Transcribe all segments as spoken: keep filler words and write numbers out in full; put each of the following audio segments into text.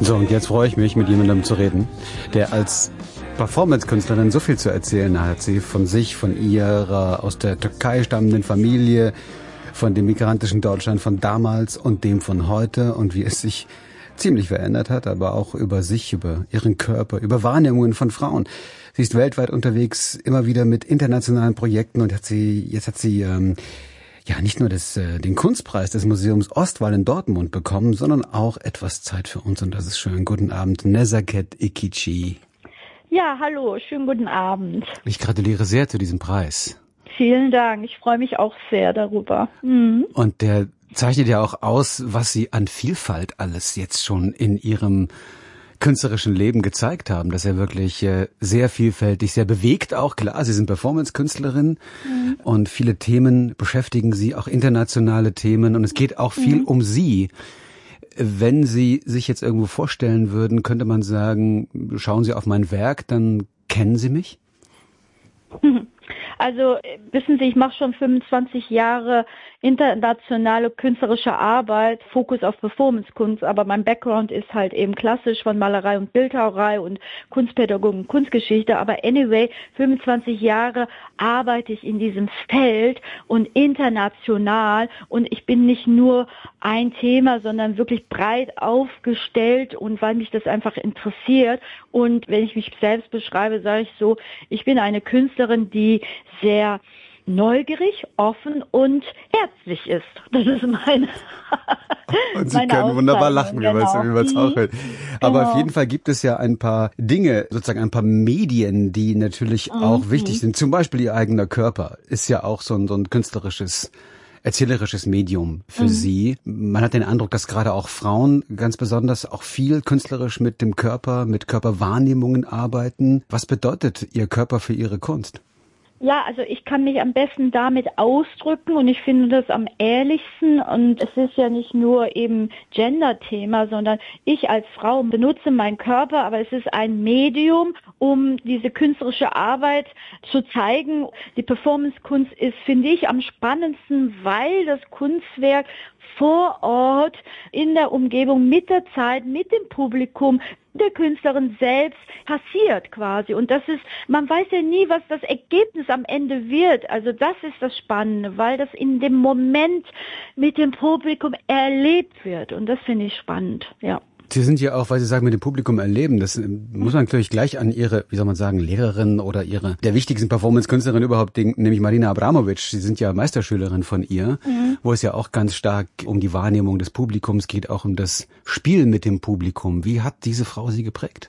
So, und jetzt freue ich mich, mit jemandem zu reden, der als Performance-Künstlerin so viel zu erzählen hat. Sie von sich, von ihrer aus der Türkei stammenden Familie, von dem migrantischen Deutschland von damals und dem von heute und wie es sich ziemlich verändert hat, aber auch über sich, über ihren Körper, über Wahrnehmungen von Frauen. Sie ist weltweit unterwegs, immer wieder mit internationalen Projekten und hat sie, jetzt hat sie ähm, ja nicht nur das, äh, den Kunstpreis des Museums Ostwall in Dortmund bekommen, sondern auch etwas Zeit für uns und das ist schön. Guten Abend, Nezaket Ekici. Ja, hallo, schönen guten Abend. Ich gratuliere sehr zu diesem Preis. Vielen Dank, ich freue mich auch sehr darüber. Mhm. Und der zeichnet ja auch aus, was Sie an Vielfalt alles jetzt schon in Ihrem künstlerischen Leben gezeigt haben, dass er wirklich äh, sehr vielfältig, sehr bewegt auch. Klar, Sie sind Performance-Künstlerin mhm. und viele Themen beschäftigen Sie, auch internationale Themen und es geht auch viel mhm. um Sie. Wenn Sie sich jetzt irgendwo vorstellen würden, könnte man sagen, schauen Sie auf mein Werk, dann kennen Sie mich? Also wissen Sie, ich mache schon fünfundzwanzig Jahre internationale künstlerische Arbeit, Fokus auf Performance-Kunst, aber mein Background ist halt eben klassisch von Malerei und Bildhauerei und Kunstpädagogik und Kunstgeschichte, aber anyway, fünfundzwanzig Jahre arbeite ich in diesem Feld und international und ich bin nicht nur ein Thema, sondern wirklich breit aufgestellt und weil mich das einfach interessiert und wenn ich mich selbst beschreibe, sage ich so, ich bin eine Künstlerin, die sehr neugierig, offen und herzlich ist. Das ist meine Und Sie meine können wunderbar lachen, genau. wie man es auch hört. Aber genau. Auf jeden Fall gibt es ja ein paar Dinge, sozusagen ein paar Medien, die natürlich mhm. auch wichtig sind. Zum Beispiel Ihr eigener Körper ist ja auch so ein, so ein künstlerisches, erzählerisches Medium für mhm. Sie. Man hat den Eindruck, dass gerade auch Frauen ganz besonders auch viel künstlerisch mit dem Körper, mit Körperwahrnehmungen arbeiten. Was bedeutet Ihr Körper für Ihre Kunst? Ja, also ich kann mich am besten damit ausdrücken und ich finde das am ehrlichsten und es ist ja nicht nur eben Gender-Thema, sondern ich als Frau benutze meinen Körper, aber es ist ein Medium, um diese künstlerische Arbeit zu zeigen. Die Performance-Kunst ist, finde ich, am spannendsten, weil das Kunstwerk vor Ort, in der Umgebung, mit der Zeit, mit dem Publikum, der Künstlerin selbst passiert quasi. Und das ist, man weiß ja nie, was das Ergebnis am Ende wird. Also das ist das Spannende, weil das in dem Moment mit dem Publikum erlebt wird. Und das finde ich spannend, ja. Sie sind ja auch, weil Sie sagen, mit dem Publikum erleben, das muss man natürlich gleich an Ihre, wie soll man sagen, Lehrerin oder Ihre, der wichtigsten Performance-Künstlerin überhaupt denken, nämlich Marina Abramovic. Sie sind ja Meisterschülerin von ihr, mhm. wo es ja auch ganz stark um die Wahrnehmung des Publikums geht, auch um das Spiel mit dem Publikum. Wie hat diese Frau Sie geprägt?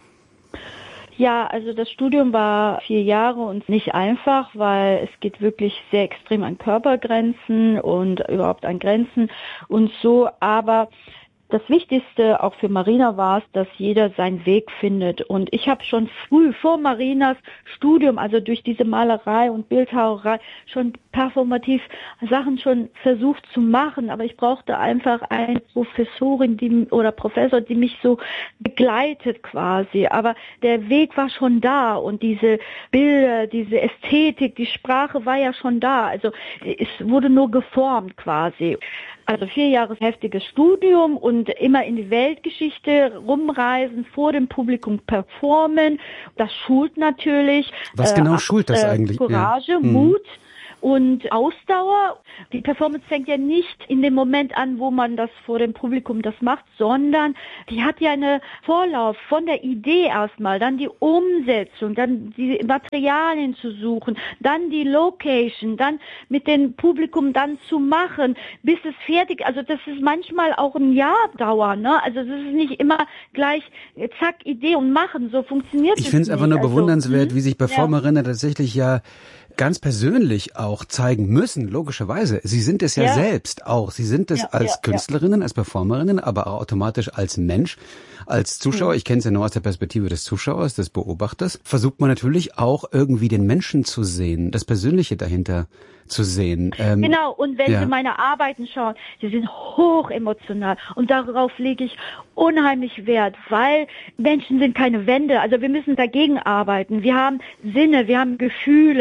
Ja, also das Studium war vier Jahre und nicht einfach, weil es geht wirklich sehr extrem an Körpergrenzen und überhaupt an Grenzen und so, aber das Wichtigste auch für Marina war es, dass jeder seinen Weg findet. Und ich habe schon früh vor Marinas Studium, also durch diese Malerei und Bildhauerei, schon performativ Sachen schon versucht zu machen. Aber ich brauchte einfach eine Professorin die, oder Professor, die mich so begleitet quasi. Aber der Weg war schon da und diese Bilder, diese Ästhetik, die Sprache war ja schon da. Also es wurde nur geformt quasi. Also vier Jahre heftiges Studium und immer in die Weltgeschichte rumreisen, vor dem Publikum performen. Das schult natürlich. Was genau äh, schult das äh, eigentlich? Courage, ja. Mut. Mhm. Und Ausdauer. Die Performance fängt ja nicht in dem Moment an, wo man das vor dem Publikum das macht, sondern die hat ja eine Vorlauf von der Idee erstmal, dann die Umsetzung, dann die Materialien zu suchen, dann die Location, dann mit dem Publikum dann zu machen, bis es fertig, also das ist manchmal auch ein Jahr dauern, ne? Also das ist nicht immer gleich, zack, Idee und machen, so funktioniert es nicht. Ich finde es einfach nur bewundernswert, also, wie sich Performerinnen ja. tatsächlich ja ganz persönlich auch zeigen müssen, logischerweise. Sie sind es ja, ja. selbst auch. Sie sind es ja, als ja, Künstlerinnen, ja. als Performerinnen, aber auch automatisch als Mensch, als Zuschauer. Mhm. Ich kenne es ja nur aus der Perspektive des Zuschauers, des Beobachters. Versucht man natürlich auch irgendwie den Menschen zu sehen, das Persönliche dahinter zu sehen. Ähm, genau, und wenn ja. Sie meine Arbeiten schauen, die sind hoch emotional und darauf lege ich unheimlich Wert, weil Menschen sind keine Wände, also wir müssen dagegen arbeiten. Wir haben Sinne, wir haben Gefühle und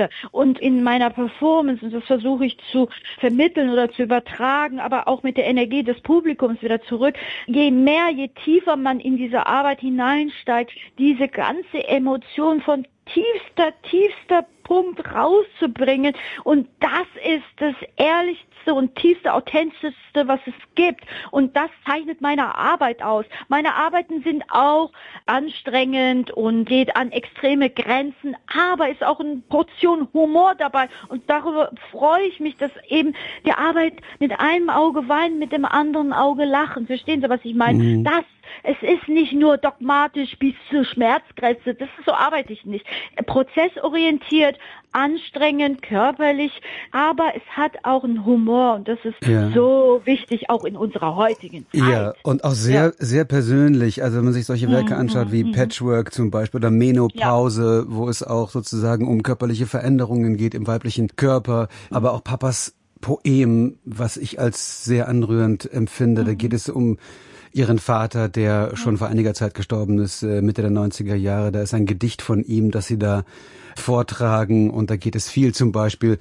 und in meiner Performance, und das versuche ich zu vermitteln oder zu übertragen, aber auch mit der Energie des Publikums wieder zurück, je mehr, je tiefer man in diese Arbeit hineinsteigt, diese ganze Emotion von tiefster, tiefster Punkt rauszubringen. Und das ist das Ehrlichste und tiefste, authentischste, was es gibt. Und das zeichnet meine Arbeit aus. Meine Arbeiten sind auch anstrengend und geht an extreme Grenzen, aber ist auch eine Portion Humor dabei. Und darüber freue ich mich, dass eben die Arbeit mit einem Auge weinen, mit dem anderen Auge lachen. Verstehen Sie, was ich meine? Mhm. Das Es ist nicht nur dogmatisch bis zur Schmerzgrenze, das ist, so arbeite ich nicht. Prozessorientiert, anstrengend, körperlich, aber es hat auch einen Humor und das ist ja so wichtig, auch in unserer heutigen Zeit. Ja, und auch sehr, ja. sehr persönlich. Also wenn man sich solche Werke mhm. anschaut wie mhm. Patchwork zum Beispiel oder Menopause, ja. wo es auch sozusagen um körperliche Veränderungen geht im weiblichen Körper, aber auch Papas Poem, was ich als sehr anrührend empfinde. Mhm. Da geht es um Ihren Vater, der schon vor einiger Zeit gestorben ist, Mitte der neunziger Jahre. Da ist ein Gedicht von ihm, das Sie da vortragen. Und da geht es viel zum Beispiel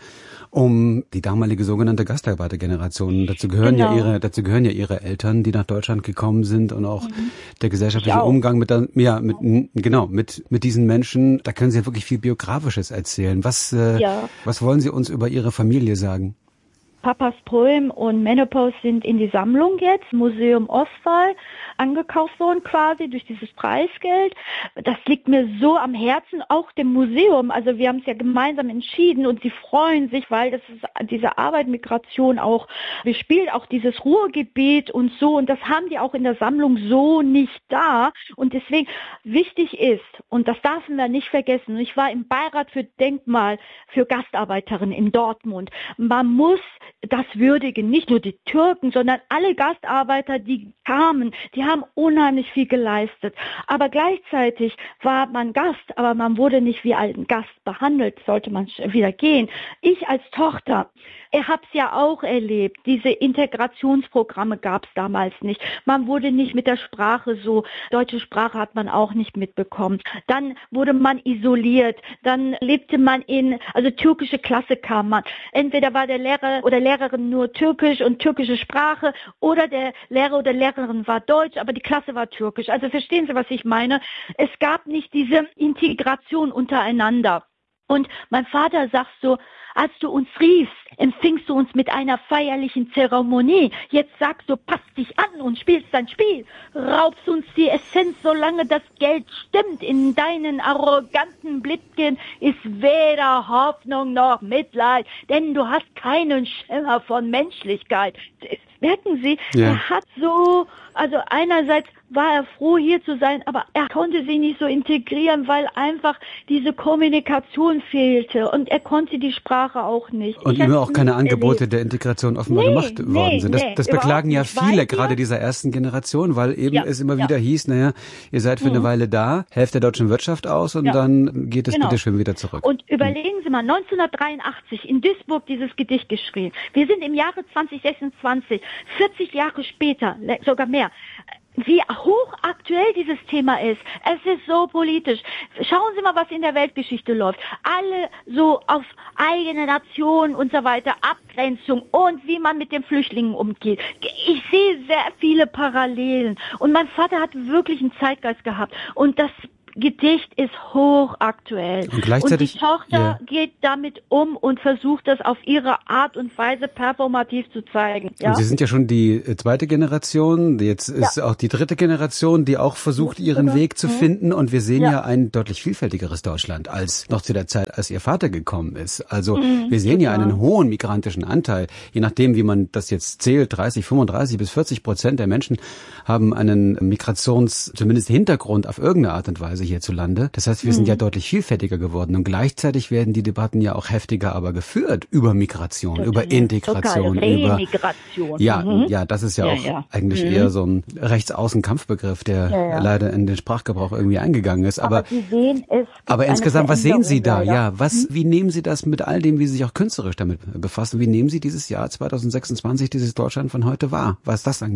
um die damalige sogenannte Gastarbeitergeneration. Dazu gehören genau. ja ihre, dazu gehören ja ihre Eltern, die nach Deutschland gekommen sind, und auch mhm. der gesellschaftliche Umgang mit, der, ja, mit, genau, mit, mit diesen Menschen. Da können Sie ja wirklich viel Biografisches erzählen. Was, äh, ja. was wollen Sie uns über Ihre Familie sagen? Papas Poem und Menopause sind in die Sammlung jetzt, Museum Ostphal, angekauft worden quasi durch dieses Preisgeld. Das liegt mir so am Herzen, auch dem Museum. Also wir haben es ja gemeinsam entschieden und sie freuen sich, weil das ist diese Arbeit Migration auch bespielt, auch dieses Ruhrgebiet und so. Und das haben die auch in der Sammlung so nicht da. Und deswegen wichtig ist, und das dürfen wir nicht vergessen, ich war im Beirat für Denkmal für Gastarbeiterinnen in Dortmund. Man muss das würdigen, nicht nur die Türken, sondern alle Gastarbeiter, die kamen, die haben unheimlich viel geleistet. Aber gleichzeitig war man Gast, aber man wurde nicht wie ein Gast behandelt, sollte man wieder gehen. Ich als Tochter, ich habe es ja auch erlebt, diese Integrationsprogramme gab es damals nicht. Man wurde nicht mit der Sprache so, deutsche Sprache hat man auch nicht mitbekommen. Dann wurde man isoliert, dann lebte man in, also türkische Klasse kam man. Entweder war der Lehrer oder Lehrerin nur türkisch und türkische Sprache oder der Lehrer oder Lehrerin war deutsch, aber die Klasse war türkisch. Also verstehen Sie, was ich meine? Es gab nicht diese Integration untereinander. Und mein Vater sagt so, als du uns riefst, empfingst du uns mit einer feierlichen Zeremonie. Jetzt sagst du, passt dich an und spielst dein Spiel. Raubst uns die Essenz, solange das Geld stimmt. In deinen arroganten Blicken ist weder Hoffnung noch Mitleid, denn du hast keinen Schimmer von Menschlichkeit. Merken Sie, ja. er hat so, also einerseits war er froh, hier zu sein, aber er konnte sie nicht so integrieren, weil einfach diese Kommunikation fehlte und er konnte die Sprache auch nicht. Und ihm auch keine Angebote erlebt. Der Integration offenbar nee, gemacht nee, worden sind. Das, nee, das beklagen ja viele, gerade dieser ersten Generation, weil eben ja, es immer ja. wieder hieß, naja, ihr seid für mhm. eine Weile da, helft der deutschen Wirtschaft aus und ja. dann geht es genau. bitte schön wieder zurück. Und überlegen Sie mal, neunzehnhundertdreiundachtzig in Duisburg dieses Gedicht geschrieben. Wir sind im Jahre zwanzig sechsundzwanzig, vierzig Jahre später, sogar mehr. Wie hochaktuell dieses Thema ist. Es ist so politisch. Schauen Sie mal, was in der Weltgeschichte läuft. Alle so auf eigene Nation und so weiter, Abgrenzung und wie man mit den Flüchtlingen umgeht. Ich sehe sehr viele Parallelen. Und mein Vater hat wirklich einen Zeitgeist gehabt. Und das Gedicht ist hochaktuell. Und gleichzeitig, und die Tochter yeah. geht damit um und versucht das auf ihre Art und Weise performativ zu zeigen. Ja? Und Sie sind ja schon die zweite Generation, jetzt ist ja. auch die dritte Generation, die auch versucht, ihren Weg zu finden. Und wir sehen ja. ja ein deutlich vielfältigeres Deutschland als noch zu der Zeit, als Ihr Vater gekommen ist. Also mhm, wir sehen ja einen hohen migrantischen Anteil. Je nachdem, wie man das jetzt zählt, dreißig, fünfunddreißig bis vierzig Prozent der Menschen haben einen Migrations-, zumindest Hintergrund auf irgendeine Art und Weise hierzulande. Das heißt, wir sind mhm. ja deutlich vielfältiger geworden und gleichzeitig werden die Debatten ja auch heftiger aber geführt über Migration, total, über Integration, über ja, mhm. ja, das ist ja, ja auch ja. eigentlich mhm. eher so ein Rechtsaußen-Kampfbegriff, der ja, ja. leider in den Sprachgebrauch irgendwie eingegangen ist. Aber, aber, Sie sehen, es aber insgesamt, was sehen Sie da? Leider. Ja, was, mhm. wie nehmen Sie das mit all dem, wie Sie sich auch künstlerisch damit befassen? Wie nehmen Sie dieses Jahr zwanzig sechsundzwanzig, dieses Deutschland von heute wahr, was das angeht?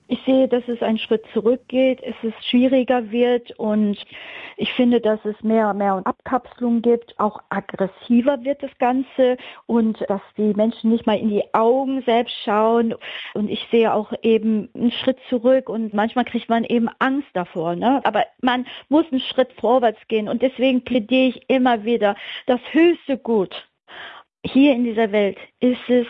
Ich sehe, dass es einen Schritt zurückgeht, es ist schwieriger wird und ich finde, dass es mehr und mehr Abkapselung gibt, auch aggressiver wird das Ganze und dass die Menschen nicht mal in die Augen selbst schauen und ich sehe auch eben einen Schritt zurück und manchmal kriegt man eben Angst davor, ne? Aber man muss einen Schritt vorwärts gehen und deswegen plädiere ich immer wieder, das höchste Gut hier in dieser Welt ist es,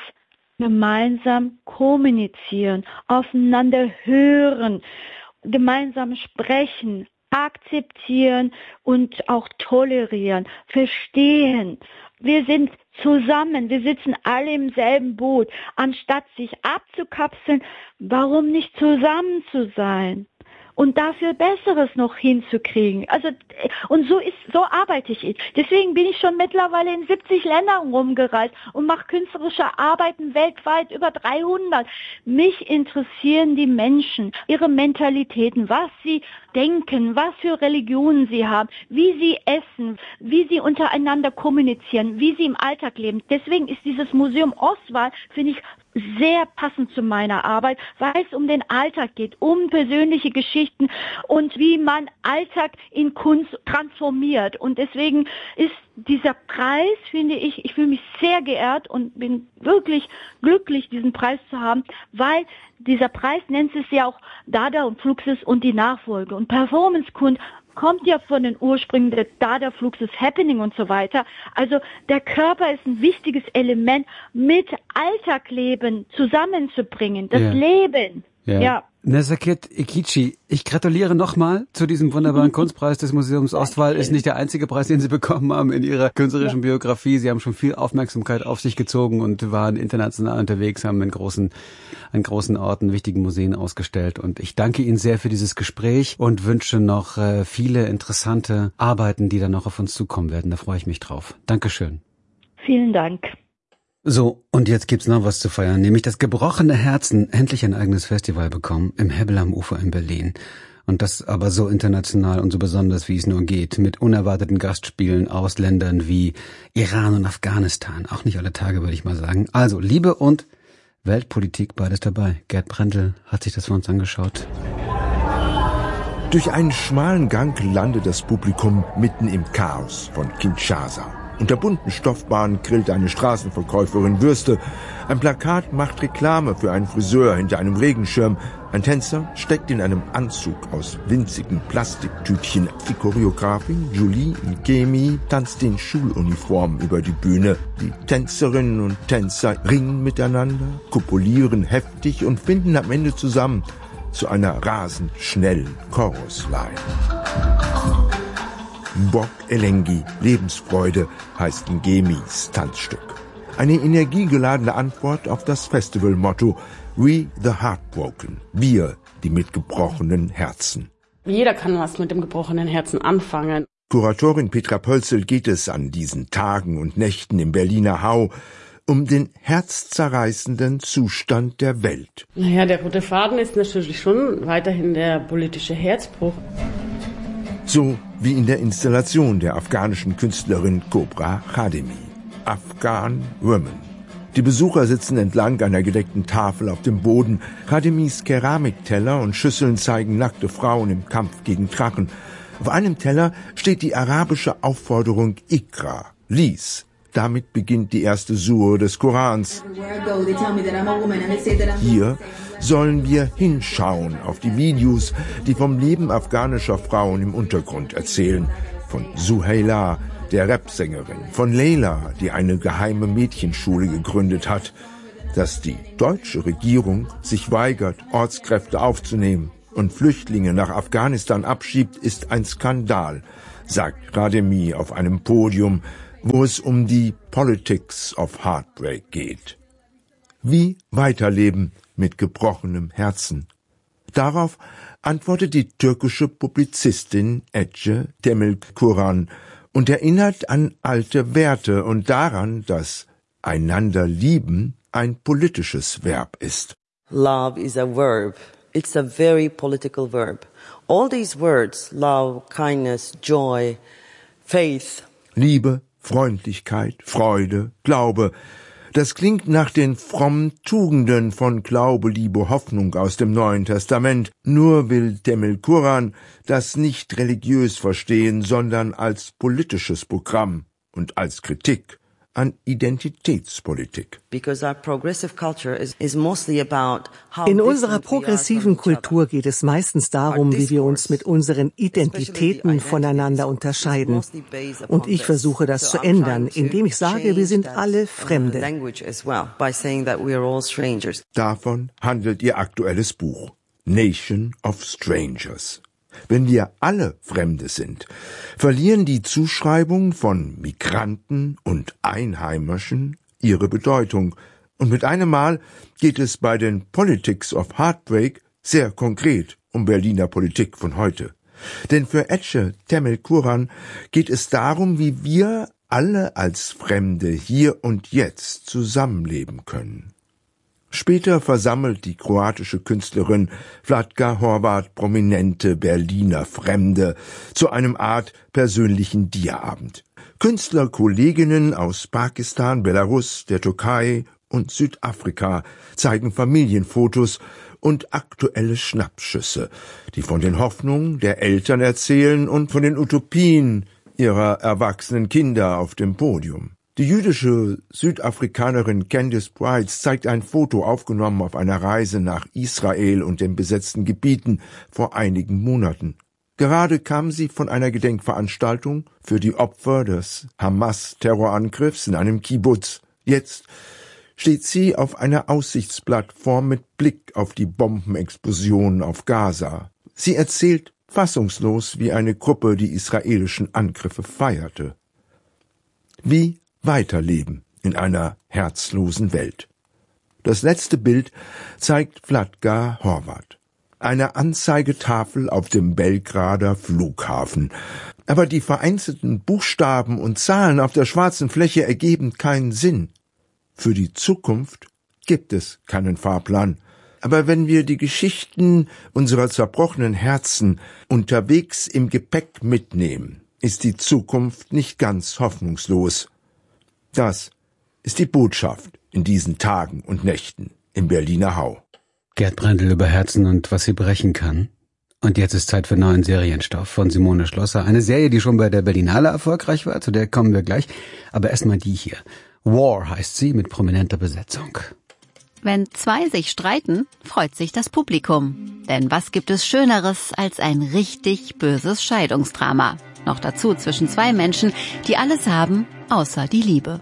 gemeinsam kommunizieren, aufeinander hören, gemeinsam sprechen, akzeptieren und auch tolerieren, verstehen. Wir sind zusammen, wir sitzen alle im selben Boot. Anstatt sich abzukapseln, warum nicht zusammen zu sein? Und dafür Besseres noch hinzukriegen. Also, und so ist, so arbeite ich. Deswegen bin ich schon mittlerweile in siebzig Ländern rumgereist und mache künstlerische Arbeiten weltweit, über dreihundert. Mich interessieren die Menschen, ihre Mentalitäten, was sie denken, was für Religionen sie haben, wie sie essen, wie sie untereinander kommunizieren, wie sie im Alltag leben. Deswegen ist dieses Museum Ostwall, finde ich, sehr passend zu meiner Arbeit, weil es um den Alltag geht, um persönliche Geschichten und wie man Alltag in Kunst transformiert. Und deswegen ist dieser Preis, finde ich, ich fühle mich sehr geehrt und bin wirklich glücklich, diesen Preis zu haben, weil dieser Preis nennt es ja auch Dada und Fluxus und die Nachfolge. Und Performance-Kunst kommt ja von den Ursprüngen der Dada, Fluxus, Happening und so weiter. Also der Körper ist ein wichtiges Element, mit Alltagleben zusammenzubringen, das ja. Leben. Ja. ja. Nezakit Ekici, ich gratuliere nochmal zu diesem wunderbaren Kunstpreis des Museums Ostwall. Ist nicht der einzige Preis, den Sie bekommen haben in Ihrer künstlerischen ja. Biografie. Sie haben schon viel Aufmerksamkeit auf sich gezogen und waren international unterwegs, haben in großen, an großen Orten, wichtigen Museen ausgestellt. Und ich danke Ihnen sehr für dieses Gespräch und wünsche noch äh, viele interessante Arbeiten, die dann noch auf uns zukommen werden. Da freue ich mich drauf. Dankeschön. Vielen Dank. So, und jetzt gibt's noch was zu feiern, nämlich das Gebrochene Herzen endlich ein eigenes Festival bekommen im Hebbel am Ufer in Berlin. Und das aber so international und so besonders, wie es nur geht, mit unerwarteten Gastspielen aus Ländern wie Iran und Afghanistan. Auch nicht alle Tage, würde ich mal sagen. Also, Liebe und Weltpolitik, beides dabei. Gerd Brendel hat sich das für uns angeschaut. Durch einen schmalen Gang landet das Publikum mitten im Chaos von Kinshasa. Unter bunten Stoffbahnen grillt eine Straßenverkäuferin Würste. Ein Plakat macht Reklame für einen Friseur hinter einem Regenschirm. Ein Tänzer steckt in einem Anzug aus winzigen Plastiktütchen. Die Choreografin Julie Ngemi tanzt in Schuluniform über die Bühne. Die Tänzerinnen und Tänzer ringen miteinander, kopulieren heftig und finden am Ende zusammen zu einer rasend schnellen Chorusline. Mbok Elengi, Lebensfreude, heißt Ngemis Tanzstück. Eine energiegeladene Antwort auf das Festivalmotto We the Heartbroken, wir, die mit gebrochenen Herzen. Jeder kann was mit dem gebrochenen Herzen anfangen. Kuratorin Petra Pölzel geht es an diesen Tagen und Nächten im Berliner Hau um den herzzerreißenden Zustand der Welt. Naja, der rote Faden ist natürlich schon weiterhin der politische Herzbruch. So wie in der Installation der afghanischen Künstlerin Kobra Khademi. Afghan Women. Die Besucher sitzen entlang einer gedeckten Tafel auf dem Boden. Khademis Keramikteller und Schüsseln zeigen nackte Frauen im Kampf gegen Drachen. Auf einem Teller steht die arabische Aufforderung Ikra, lies. Damit beginnt die erste Sure des Korans. Hier sollen wir hinschauen auf die Videos, die vom Leben afghanischer Frauen im Untergrund erzählen. Von Suheila, der Rapsängerin, von Leila, die eine geheime Mädchenschule gegründet hat. Dass die deutsche Regierung sich weigert, Ortskräfte aufzunehmen und Flüchtlinge nach Afghanistan abschiebt, ist ein Skandal, sagt Khademi auf einem Podium, wo es um die Politics of Heartbreak geht. Wie weiterleben mit gebrochenem Herzen? Darauf antwortet die türkische Publizistin Ece Demirkuran und erinnert an alte Werte und daran, dass einander lieben ein politisches Verb ist. Love is a verb. It's a very political verb. All these words, love, kindness, joy, faith. Liebe, Freundlichkeit, Freude, Glaube. Das klingt nach den frommen Tugenden von Glaube, Liebe, Hoffnung aus dem Neuen Testament. Nur will Temel Kuran das nicht religiös verstehen, sondern als politisches Programm und als Kritik an Identitätspolitik. In unserer progressiven Kultur geht es meistens darum, wie wir uns mit unseren Identitäten voneinander unterscheiden. Und ich versuche das zu ändern, indem ich sage, wir sind alle Fremde. Davon handelt ihr aktuelles Buch, Nation of Strangers. Wenn wir alle Fremde sind, verlieren die Zuschreibungen von Migranten und Einheimischen ihre Bedeutung. Und mit einem Mal geht es bei den Politics of Heartbreak sehr konkret um Berliner Politik von heute. Denn für Ece Temel Kuran geht es darum, wie wir alle als Fremde hier und jetzt zusammenleben können. Später versammelt die kroatische Künstlerin Vlatka Horvat prominente Berliner Fremde zu einem Art persönlichen Diaabend. Künstlerkolleginnen aus Pakistan, Belarus, der Türkei und Südafrika zeigen Familienfotos und aktuelle Schnappschüsse, die von den Hoffnungen der Eltern erzählen und von den Utopien ihrer erwachsenen Kinder auf dem Podium. Die jüdische Südafrikanerin Candice Brights zeigt ein Foto aufgenommen auf einer Reise nach Israel und den besetzten Gebieten vor einigen Monaten. Gerade kam sie von einer Gedenkveranstaltung für die Opfer des Hamas-Terrorangriffs in einem Kibbutz. Jetzt steht sie auf einer Aussichtsplattform mit Blick auf die Bombenexplosionen auf Gaza. Sie erzählt fassungslos, wie eine Gruppe die israelischen Angriffe feierte. Wie weiterleben in einer herzlosen Welt. Das letzte Bild zeigt Vlatka Horvat. Eine Anzeigetafel auf dem Belgrader Flughafen. Aber die vereinzelten Buchstaben und Zahlen auf der schwarzen Fläche ergeben keinen Sinn. Für die Zukunft gibt es keinen Fahrplan. Aber wenn wir die Geschichten unserer zerbrochenen Herzen unterwegs im Gepäck mitnehmen, ist die Zukunft nicht ganz hoffnungslos. Das ist die Botschaft in diesen Tagen und Nächten im Berliner Hau. Gerd Brendel über Herzen und was sie brechen kann. Und jetzt ist Zeit für neuen Serienstoff von Simone Schlosser. Eine Serie, die schon bei der Berlinale erfolgreich war, zu der kommen wir gleich. Aber erstmal die hier. War heißt sie, mit prominenter Besetzung. Wenn zwei sich streiten, freut sich das Publikum. Denn was gibt es Schöneres als ein richtig böses Scheidungsdrama? Noch dazu zwischen zwei Menschen, die alles haben, außer die Liebe.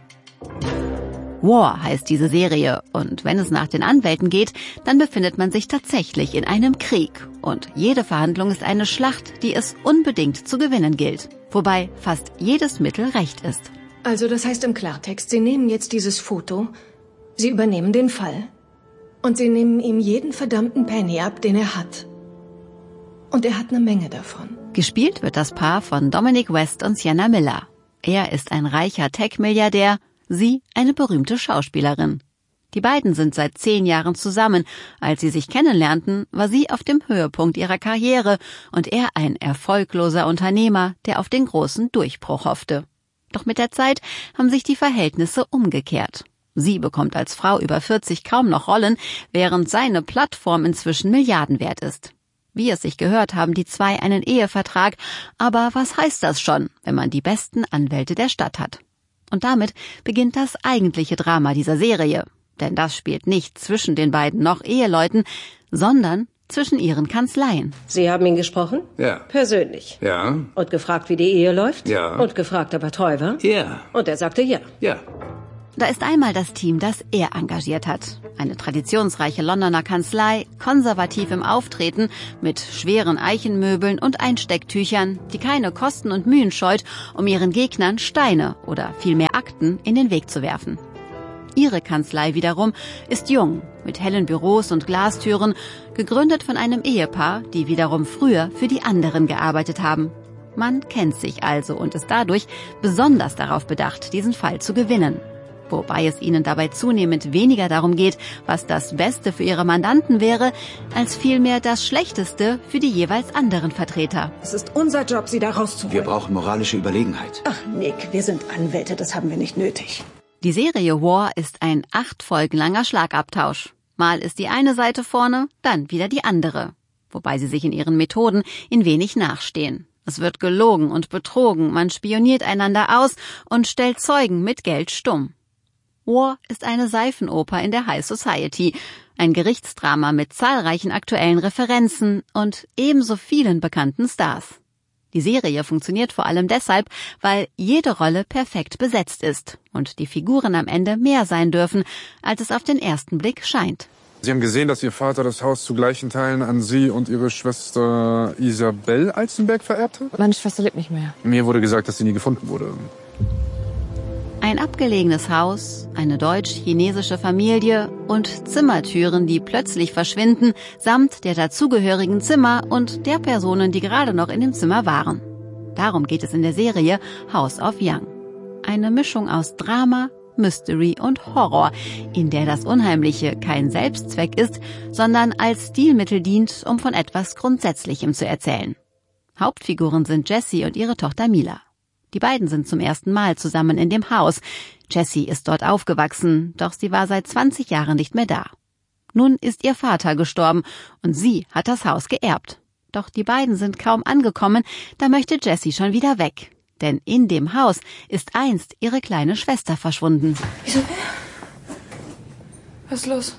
War heißt diese Serie, und wenn es nach den Anwälten geht, dann befindet man sich tatsächlich in einem Krieg. Und jede Verhandlung ist eine Schlacht, die es unbedingt zu gewinnen gilt. Wobei fast jedes Mittel recht ist. Also das heißt im Klartext, Sie nehmen jetzt dieses Foto, Sie übernehmen den Fall und Sie nehmen ihm jeden verdammten Penny ab, den er hat. Und er hat eine Menge davon. Gespielt wird das Paar von Dominic West und Sienna Miller. Er ist ein reicher Tech-Milliardär, sie eine berühmte Schauspielerin. Die beiden sind seit zehn Jahren zusammen. Als sie sich kennenlernten, war sie auf dem Höhepunkt ihrer Karriere und er ein erfolgloser Unternehmer, der auf den großen Durchbruch hoffte. Doch mit der Zeit haben sich die Verhältnisse umgekehrt. Sie bekommt als Frau über vierzig kaum noch Rollen, während seine Plattform inzwischen Milliarden wert ist. Wie es sich gehört, haben die zwei einen Ehevertrag, aber was heißt das schon, wenn man die besten Anwälte der Stadt hat? Und damit beginnt das eigentliche Drama dieser Serie. Denn das spielt nicht zwischen den beiden noch Eheleuten, sondern zwischen ihren Kanzleien. Sie haben ihn gesprochen? Ja. Persönlich? Ja. Und gefragt, wie die Ehe läuft? Ja. Und gefragt, ob er treu war? Ja. Und er sagte ja. Ja. Da ist einmal das Team, das er engagiert hat. Eine traditionsreiche Londoner Kanzlei, konservativ im Auftreten, mit schweren Eichenmöbeln und Einstecktüchern, die keine Kosten und Mühen scheut, um ihren Gegnern Steine oder vielmehr Akten in den Weg zu werfen. Ihre Kanzlei wiederum ist jung, mit hellen Büros und Glastüren, gegründet von einem Ehepaar, die wiederum früher für die anderen gearbeitet haben. Man kennt sich also und ist dadurch besonders darauf bedacht, diesen Fall zu gewinnen. Wobei es ihnen dabei zunehmend weniger darum geht, was das Beste für ihre Mandanten wäre, als vielmehr das Schlechteste für die jeweils anderen Vertreter. Es ist unser Job, sie da rauszuholen. Wir brauchen moralische Überlegenheit. Ach, Nick, wir sind Anwälte, das haben wir nicht nötig. Die Serie War ist ein acht Folgen langer Schlagabtausch. Mal ist die eine Seite vorne, dann wieder die andere. Wobei sie sich in ihren Methoden in wenig nachstehen. Es wird gelogen und betrogen, man spioniert einander aus und stellt Zeugen mit Geld stumm. War ist eine Seifenoper in der High Society, ein Gerichtsdrama mit zahlreichen aktuellen Referenzen und ebenso vielen bekannten Stars. Die Serie funktioniert vor allem deshalb, weil jede Rolle perfekt besetzt ist und die Figuren am Ende mehr sein dürfen, als es auf den ersten Blick scheint. Sie haben gesehen, dass Ihr Vater das Haus zu gleichen Teilen an Sie und Ihre Schwester Isabel Eizenberg vererbt hat? Meine Schwester lebt nicht mehr. Mir wurde gesagt, dass sie nie gefunden wurde. Ein abgelegenes Haus, eine deutsch-chinesische Familie und Zimmertüren, die plötzlich verschwinden, samt der dazugehörigen Zimmer und der Personen, die gerade noch in dem Zimmer waren. Darum geht es in der Serie House of Young. Eine Mischung aus Drama, Mystery und Horror, in der das Unheimliche kein Selbstzweck ist, sondern als Stilmittel dient, um von etwas Grundsätzlichem zu erzählen. Hauptfiguren sind Jessie und ihre Tochter Mila. Die beiden sind zum ersten Mal zusammen in dem Haus. Jessie ist dort aufgewachsen, doch sie war seit zwanzig Jahren nicht mehr da. Nun ist ihr Vater gestorben und sie hat das Haus geerbt. Doch die beiden sind kaum angekommen, da möchte Jessie schon wieder weg. Denn in dem Haus ist einst ihre kleine Schwester verschwunden. Isabel? Was ist los?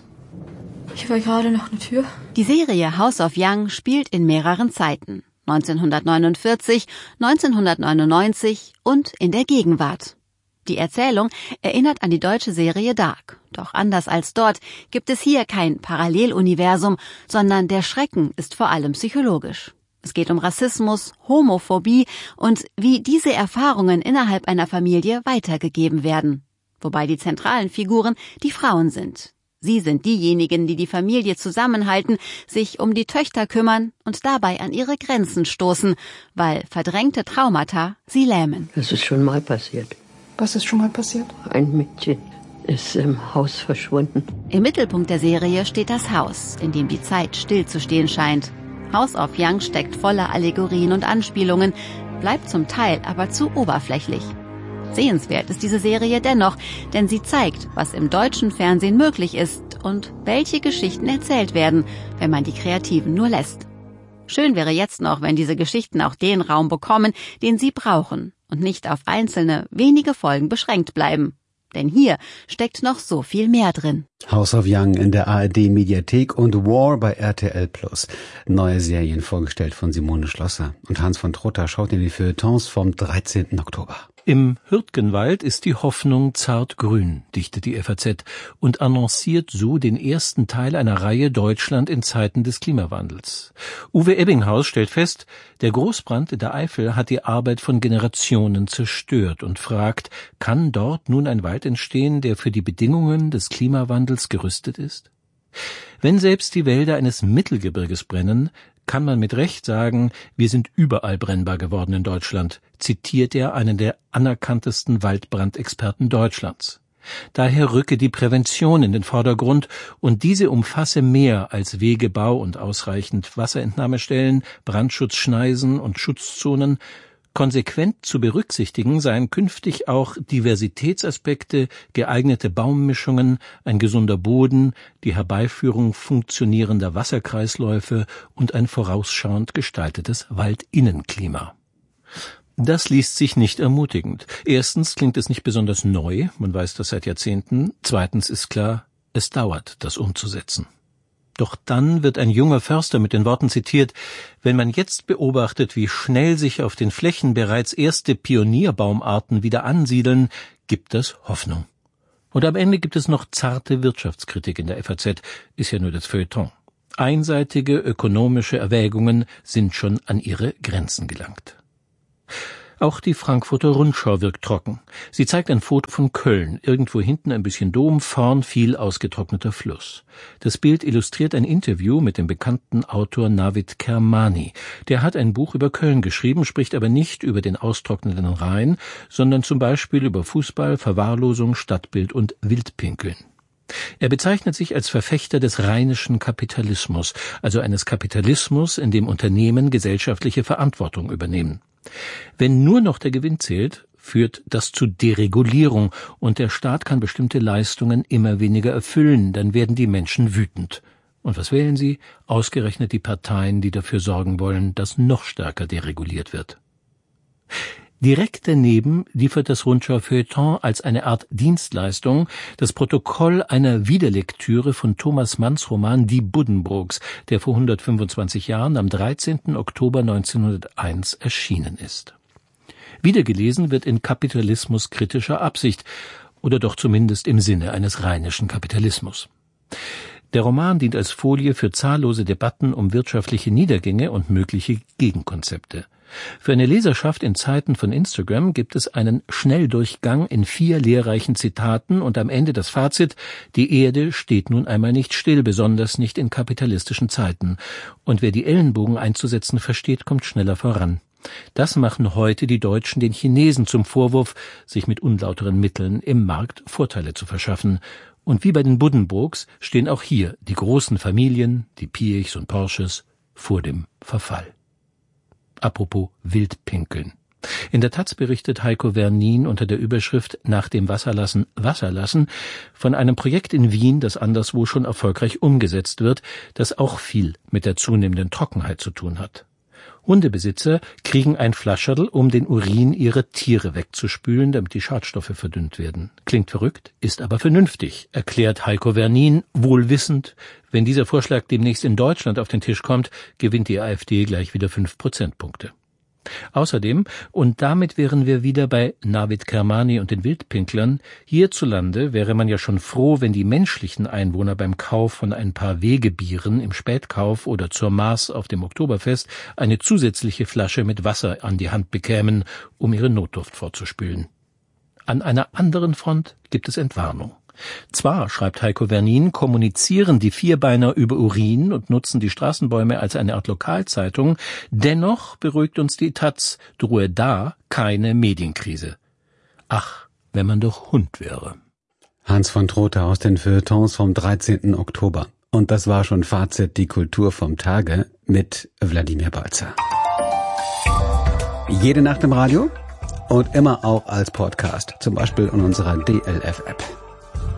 Ich war gerade noch eine Tür. Die Serie House of Young spielt in mehreren Zeiten. neunzehnhundertneunundvierzig, neunzehnhundertneunundneunzig und in der Gegenwart. Die Erzählung erinnert an die deutsche Serie Dark. Doch anders als dort gibt es hier kein Paralleluniversum, sondern der Schrecken ist vor allem psychologisch. Es geht um Rassismus, Homophobie und wie diese Erfahrungen innerhalb einer Familie weitergegeben werden. Wobei die zentralen Figuren die Frauen sind. Sie sind diejenigen, die die Familie zusammenhalten, sich um die Töchter kümmern und dabei an ihre Grenzen stoßen, weil verdrängte Traumata sie lähmen. Das ist schon mal passiert. Was ist schon mal passiert? Ein Mädchen ist im Haus verschwunden. Im Mittelpunkt der Serie steht das Haus, in dem die Zeit stillzustehen scheint. House of Young steckt voller Allegorien und Anspielungen, bleibt zum Teil aber zu oberflächlich. Sehenswert ist diese Serie dennoch, denn sie zeigt, was im deutschen Fernsehen möglich ist und welche Geschichten erzählt werden, wenn man die Kreativen nur lässt. Schön wäre jetzt noch, wenn diese Geschichten auch den Raum bekommen, den sie brauchen und nicht auf einzelne, wenige Folgen beschränkt bleiben. Denn hier steckt noch so viel mehr drin. House of Young in der A R D-Mediathek und War bei R T L Plus. Neue Serien vorgestellt von Simone Schlosser. Und Hans von Trotha schaut in die Feuilletons vom dreizehnten Oktober. Im Hürtgenwald ist die Hoffnung zartgrün, dichtet die F A Z und annonciert so den ersten Teil einer Reihe Deutschland in Zeiten des Klimawandels. Uwe Ebbinghaus stellt fest, der Großbrand in der Eifel hat die Arbeit von Generationen zerstört und fragt, kann dort nun ein Wald entstehen, der für die Bedingungen des Klimawandels gerüstet ist? Wenn selbst die Wälder eines Mittelgebirges brennen, kann man mit Recht sagen, wir sind überall brennbar geworden in Deutschland, zitiert er einen der anerkanntesten Waldbrandexperten Deutschlands. Daher rücke die Prävention in den Vordergrund und diese umfasse mehr als Wegebau und ausreichend Wasserentnahmestellen, Brandschutzschneisen und Schutzzonen. Konsequent zu berücksichtigen seien künftig auch Diversitätsaspekte, geeignete Baummischungen, ein gesunder Boden, die Herbeiführung funktionierender Wasserkreisläufe und ein vorausschauend gestaltetes Waldinnenklima. Das liest sich nicht ermutigend. Erstens klingt es nicht besonders neu, man weiß das seit Jahrzehnten. Zweitens ist klar, es dauert, das umzusetzen. Doch dann wird ein junger Förster mit den Worten zitiert, wenn man jetzt beobachtet, wie schnell sich auf den Flächen bereits erste Pionierbaumarten wieder ansiedeln, gibt das Hoffnung. Und am Ende gibt es noch zarte Wirtschaftskritik in der F A Z, ist ja nur das Feuilleton. Einseitige ökonomische Erwägungen sind schon an ihre Grenzen gelangt. Auch die Frankfurter Rundschau wirkt trocken. Sie zeigt ein Foto von Köln, irgendwo hinten ein bisschen Dom, vorn viel ausgetrockneter Fluss. Das Bild illustriert ein Interview mit dem bekannten Autor Navid Kermani. Der hat ein Buch über Köln geschrieben, spricht aber nicht über den austrocknenden Rhein, sondern zum Beispiel über Fußball, Verwahrlosung, Stadtbild und Wildpinkeln. Er bezeichnet sich als Verfechter des rheinischen Kapitalismus, also eines Kapitalismus, in dem Unternehmen gesellschaftliche Verantwortung übernehmen. Wenn nur noch der Gewinn zählt, führt das zu Deregulierung und der Staat kann bestimmte Leistungen immer weniger erfüllen, dann werden die Menschen wütend. Und was wählen sie? Ausgerechnet die Parteien, die dafür sorgen wollen, dass noch stärker dereguliert wird. Direkt daneben liefert das Rundschau-Feuilleton als eine Art Dienstleistung das Protokoll einer Wiederlektüre von Thomas Manns Roman Die Buddenbrooks, der vor hundertfünfundzwanzig Jahren am dreizehnten Oktober neunzehnhunderteins erschienen ist. Wiedergelesen wird in kapitalismuskritischer Absicht oder doch zumindest im Sinne eines rheinischen Kapitalismus. Der Roman dient als Folie für zahllose Debatten um wirtschaftliche Niedergänge und mögliche Gegenkonzepte. Für eine Leserschaft in Zeiten von Instagram gibt es einen Schnelldurchgang in vier lehrreichen Zitaten und am Ende das Fazit: Die Erde steht nun einmal nicht still, besonders nicht in kapitalistischen Zeiten. Und wer die Ellenbogen einzusetzen versteht, kommt schneller voran. Das machen heute die Deutschen den Chinesen zum Vorwurf, sich mit unlauteren Mitteln im Markt Vorteile zu verschaffen. Und wie bei den Buddenbrooks stehen auch hier die großen Familien, die Piechs und Porsches, vor dem Verfall. Apropos Wildpinkeln. In der Taz berichtet Heiko Wernin unter der Überschrift Nach dem Wasserlassen Wasser lassen von einem Projekt in Wien, das anderswo schon erfolgreich umgesetzt wird, das auch viel mit der zunehmenden Trockenheit zu tun hat. Hundebesitzer kriegen ein Flascherl, um den Urin ihrer Tiere wegzuspülen, damit die Schadstoffe verdünnt werden. Klingt verrückt, ist aber vernünftig, erklärt Heiko Wernin, wohlwissend, wenn dieser Vorschlag demnächst in Deutschland auf den Tisch kommt, gewinnt die AfD gleich wieder fünf Prozentpunkte. Außerdem, und damit wären wir wieder bei Navid Kermani und den Wildpinklern, hierzulande wäre man ja schon froh, wenn die menschlichen Einwohner beim Kauf von ein paar Wegebieren im Spätkauf oder zur Maß auf dem Oktoberfest eine zusätzliche Flasche mit Wasser an die Hand bekämen, um ihre Notdurft vorzuspülen. An einer anderen Front gibt es Entwarnung. Zwar, schreibt Heiko Wernin, kommunizieren die Vierbeiner über Urin und nutzen die Straßenbäume als eine Art Lokalzeitung, dennoch beruhigt uns die Taz, drohe da keine Medienkrise. Ach, wenn man doch Hund wäre. Hans von Trotha aus den Feuilletons vom dreizehnten Oktober. Und das war schon Fazit Die Kultur vom Tage mit Wladimir Balzer. Jede Nacht im Radio und immer auch als Podcast, zum Beispiel in unserer D L F-App.